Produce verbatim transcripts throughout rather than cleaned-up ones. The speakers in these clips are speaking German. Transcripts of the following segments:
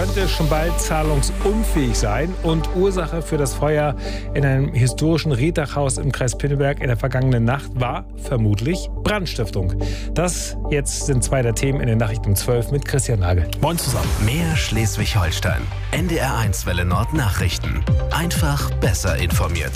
könnte schon bald zahlungsunfähig sein und Ursache für das Feuer in einem historischen Rehdachhaus im Kreis Pinneberg in der vergangenen Nacht war vermutlich Brandstiftung. Das jetzt sind zwei der Themen in den Nachrichten um zwölf mit Christian Nagel. Moin zusammen. Mehr Schleswig-Holstein. N D R eins Welle Nord Nachrichten. Einfach besser informiert.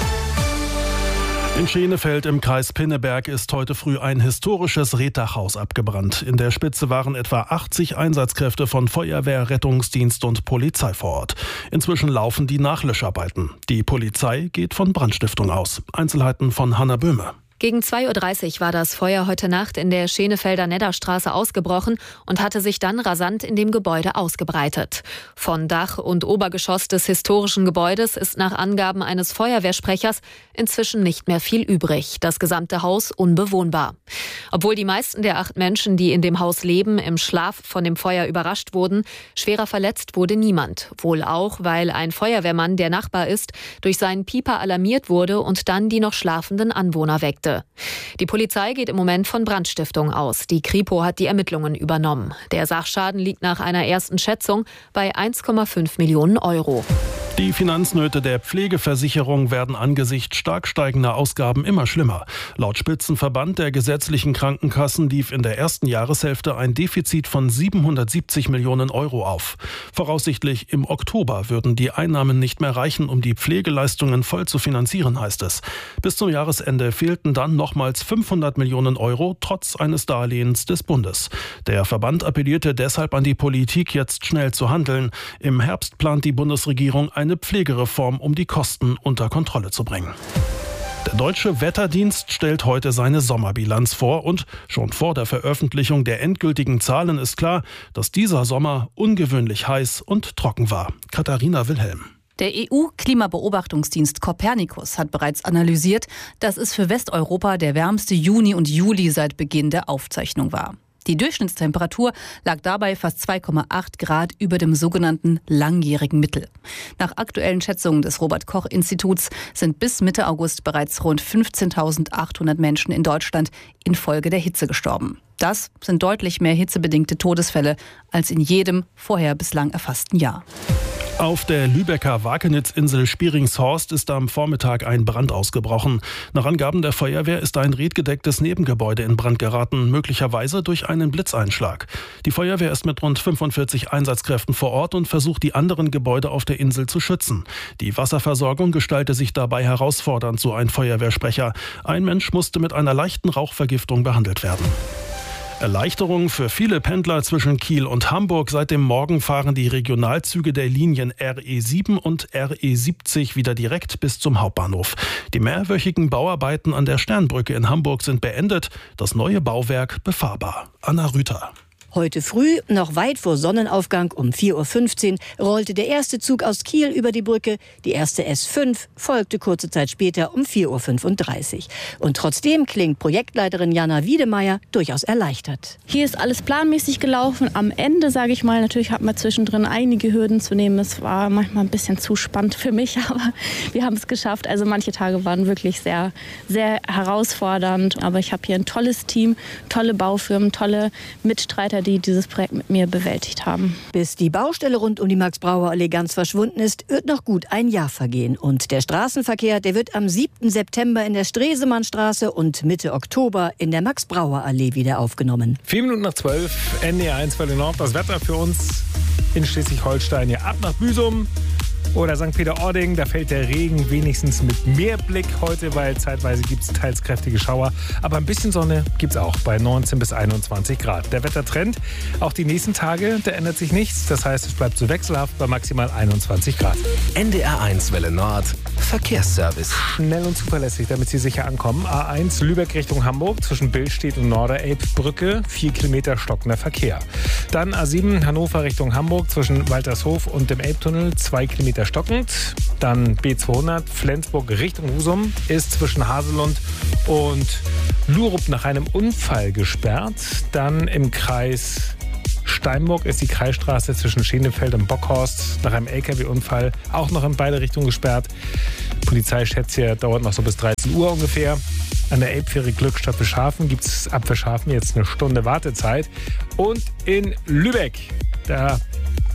In Schenefeld im Kreis Pinneberg ist heute früh ein historisches Rehdachhaus abgebrannt. In der Spitze waren etwa achtzig Einsatzkräfte von Feuerwehr, Rettungsdienst und Polizei vor Ort. Inzwischen laufen die Nachlöscharbeiten. Die Polizei geht von Brandstiftung aus. Einzelheiten von Hanna Böhme. Gegen zwei Uhr dreißig war das Feuer heute Nacht in der Schenefelder Nedderstraße ausgebrochen und hatte sich dann rasant in dem Gebäude ausgebreitet. Von Dach und Obergeschoss des historischen Gebäudes ist nach Angaben eines Feuerwehrsprechers inzwischen nicht mehr viel übrig. Das gesamte Haus unbewohnbar. Obwohl die meisten der acht Menschen, die in dem Haus leben, im Schlaf von dem Feuer überrascht wurden, schwerer verletzt wurde niemand. Wohl auch, weil ein Feuerwehrmann, der Nachbar ist, durch seinen Pieper alarmiert wurde und dann die noch schlafenden Anwohner weckte. Die Polizei geht im Moment von Brandstiftung aus. Die Kripo hat die Ermittlungen übernommen. Der Sachschaden liegt nach einer ersten Schätzung bei eins Komma fünf Millionen Euro. Die Finanznöte der Pflegeversicherung werden angesichts stark steigender Ausgaben immer schlimmer. Laut Spitzenverband der gesetzlichen Krankenkassen lief in der ersten Jahreshälfte ein Defizit von siebenhundertsiebzig Millionen Euro auf. Voraussichtlich im Oktober würden die Einnahmen nicht mehr reichen, um die Pflegeleistungen voll zu finanzieren, heißt es. Bis zum Jahresende fehlten dann nochmals fünfhundert Millionen Euro, trotz eines Darlehens des Bundes. Der Verband appellierte deshalb an die Politik, jetzt schnell zu handeln. Im Herbst plant die Bundesregierung eine Pflegereform, um die Kosten unter Kontrolle zu bringen. Der Deutsche Wetterdienst stellt heute seine Sommerbilanz vor und schon vor der Veröffentlichung der endgültigen Zahlen ist klar, dass dieser Sommer ungewöhnlich heiß und trocken war. Katharina Wilhelm. Der E U-Klimabeobachtungsdienst Copernicus hat bereits analysiert, dass es für Westeuropa der wärmste Juni und Juli seit Beginn der Aufzeichnung war. Die Durchschnittstemperatur lag dabei fast zwei Komma acht Grad über dem sogenannten langjährigen Mittel. Nach aktuellen Schätzungen des Robert-Koch-Instituts sind bis Mitte August bereits rund fünfzehntausendachthundert Menschen in Deutschland infolge der Hitze gestorben. Das sind deutlich mehr hitzebedingte Todesfälle als in jedem vorher bislang erfassten Jahr. Auf der Lübecker Wakenitz-Insel Spieringshorst ist am Vormittag ein Brand ausgebrochen. Nach Angaben der Feuerwehr ist ein redgedecktes Nebengebäude in Brand geraten, möglicherweise durch einen Blitzeinschlag. Die Feuerwehr ist mit rund fünfundvierzig Einsatzkräften vor Ort und versucht, die anderen Gebäude auf der Insel zu schützen. Die Wasserversorgung gestalte sich dabei herausfordernd, so ein Feuerwehrsprecher. Ein Mensch musste mit einer leichten Rauchvergiftung behandelt werden. Erleichterung für viele Pendler zwischen Kiel und Hamburg. Seit dem Morgen fahren die Regionalzüge der Linien R E sieben und R E siebzig wieder direkt bis zum Hauptbahnhof. Die mehrwöchigen Bauarbeiten an der Sternbrücke in Hamburg sind beendet. Das neue Bauwerk befahrbar. Anna Rüther. Heute früh, noch weit vor Sonnenaufgang um vier Uhr fünfzehn, rollte der erste Zug aus Kiel über die Brücke. Die erste S fünf folgte kurze Zeit später um vier Uhr fünfunddreißig. Und trotzdem klingt Projektleiterin Jana Wiedemeyer durchaus erleichtert. Hier ist alles planmäßig gelaufen. Am Ende, sage ich mal, natürlich hatten wir zwischendrin einige Hürden zu nehmen. Es war manchmal ein bisschen zu spannend für mich, aber wir haben es geschafft. Also manche Tage waren wirklich sehr, sehr herausfordernd. Aber ich habe hier ein tolles Team, tolle Baufirmen, tolle Mitstreiter, die dieses Projekt mit mir bewältigt haben. Bis die Baustelle rund um die Max-Brauer-Allee ganz verschwunden ist, wird noch gut ein Jahr vergehen. Und der Straßenverkehr, der wird am siebten September in der Stresemannstraße und Mitte Oktober in der Max-Brauer-Allee wieder aufgenommen. Vier Minuten nach zwölf, N D R eins Welle Nord. Das Wetter für uns in Schleswig-Holstein. Ja, ab nach Büsum oder Sankt Peter-Ording. Da fällt der Regen wenigstens mit mehr Blick heute, weil zeitweise gibt es teils kräftige Schauer. Aber ein bisschen Sonne gibt es auch bei neunzehn bis einundzwanzig Grad. Der Wettertrend, auch die nächsten Tage, da ändert sich nichts. Das heißt, es bleibt so wechselhaft bei maximal einundzwanzig Grad. N D R eins Welle Nord, Verkehrsservice. Schnell und zuverlässig, damit Sie sicher ankommen. A eins Lübeck Richtung Hamburg zwischen Billstedt und Norderelbbrücke. Vier Kilometer stockender Verkehr. Dann A sieben Hannover Richtung Hamburg zwischen Waltershof und dem Elbtunnel. Zwei Kilometer stockend. Dann B zweihundert Flensburg Richtung Husum ist zwischen Haselund und Lurup nach einem Unfall gesperrt. Dann im Kreis Steinburg ist die Kreisstraße zwischen Schenefeld und Bockhorst nach einem L K W-Unfall auch noch in beide Richtungen gesperrt. Die Polizei schätzt hier, dauert noch so bis dreizehn Uhr ungefähr. An der Elbfähre Glückstadt Verschafen gibt es ab Verschafen jetzt eine Stunde Wartezeit. Und in Lübeck, da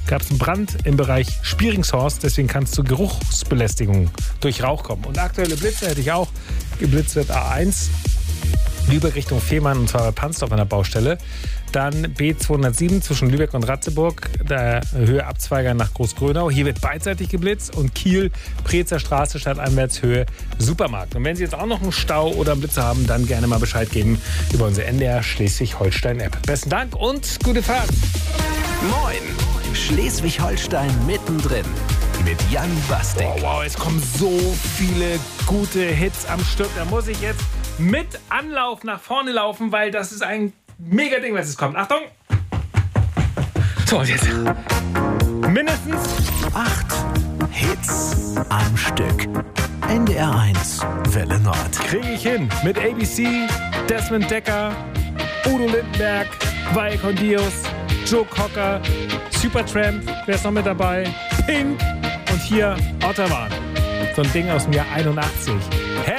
gab es einen Brand im Bereich Spieringshorst. Deswegen kann es zu Geruchsbelästigung durch Rauch kommen. Und aktuelle Blitze hätte ich auch. Geblitzt wird A eins. Lübeck Richtung Fehmarn, und zwar bei Pansdorf an der Baustelle. Dann B zweihundertsieben zwischen Lübeck und Ratzeburg, der Höhe Abzweiger nach Großgrönau. Hier wird beidseitig geblitzt. Und Kiel, Preetzer Straße, stadteinwärts Höhe Supermarkt. Und wenn Sie jetzt auch noch einen Stau oder einen Blitzer haben, dann gerne mal Bescheid geben über unsere N D R Schleswig-Holstein-App. Besten Dank und gute Fahrt. Moin, Schleswig-Holstein mittendrin mit Jan Bastik. Wow, wow, es kommen so viele gute Hits am Stück. Da muss ich jetzt mit Anlauf nach vorne laufen, weil das ist ein mega Ding, was jetzt kommt. Achtung! So, und jetzt mindestens Acht Hits am Stück. N D R eins Welle Nord. kriege ich hin mit A B C, Desmond Decker, Udo Lindenberg, Valle con Dios, Joe Cocker, Supertramp, wer ist noch mit dabei? Pink und hier Otterman. So ein Ding aus dem Jahr einundachtzig.